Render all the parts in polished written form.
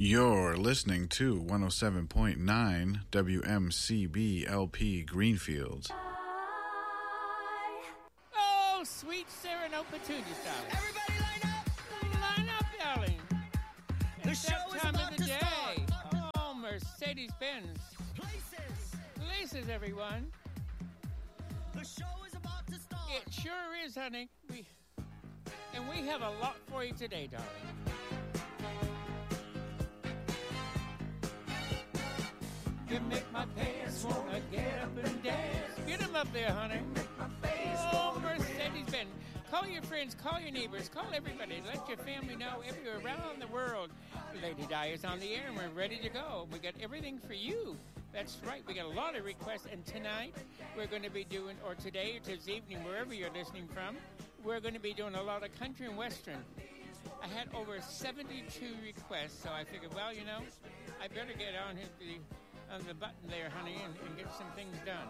You're listening to 107.9 WMCB LP Greenfield. Oh, sweet Serenade Petunias, darling. Everybody line up! Line up, darling. The It's show that is time about of the to day. start. Oh, Mercedes-Benz. Places! Places, everyone. The show is about to start. It sure is, honey. We have a lot for you today, darling. You make my pants wanna get up and dance. Get them up there, honey. Oh, Mercedes-Benz. Call your friends, call your neighbors, call everybody. Let your family know everywhere around the world. Lady Di is on the air and we're ready to go. We got everything for you. That's right. We got a lot of requests. And tonight we're going to be doing, or today or this evening, wherever you're listening from, we're going to be doing a lot of country and western. I had over 72 requests, so I figured, well, you know, I better get on the button there, honey, and get some things done.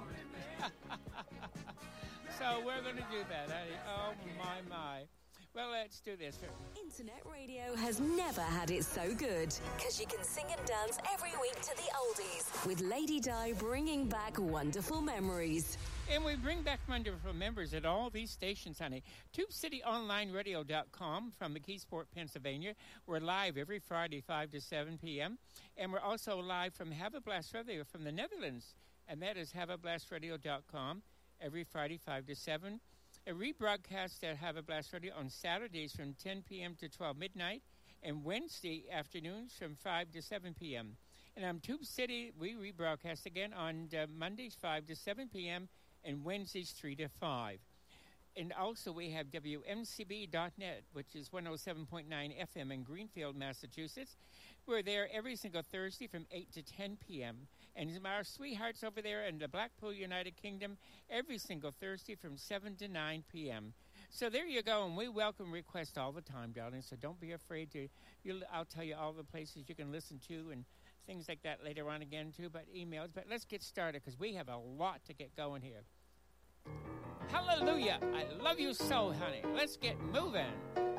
So we're going to do that, honey. Oh, my. Well, let's do this. Internet radio has never had it so good, because you can sing and dance every week to the oldies, with Lady Di bringing back wonderful memories. And we bring back wonderful members at all these stations, honey. TubeCityOnlineRadio.com from McKeesport, Pennsylvania. We're live every Friday, 5 to 7 p.m. And we're also live from Have a Blast Radio from the Netherlands. And that is HaveABlastRadio.com every Friday, 5 to 7. A rebroadcast at Have a Blast Radio on Saturdays from 10 p.m. to 12 midnight. And Wednesday afternoons from 5 to 7 p.m. And on Tube City, we rebroadcast again on Mondays, 5 to 7 p.m. and Wednesdays 3 to 5. And also we have WMCB.net, which is 107.9 FM in Greenfield, Massachusetts. We're there every single Thursday from 8 to 10 p.m. And our sweethearts over there in the Blackpool, United Kingdom, every single Thursday from 7 to 9 p.m. So there you go, and we welcome requests all the time, darling, so don't be afraid to. I'll tell you all the places you can listen to and things like that later on again, too, but emails. But let's get started, because we have a lot to get going here. Hallelujah. I love you so, honey. Let's get moving.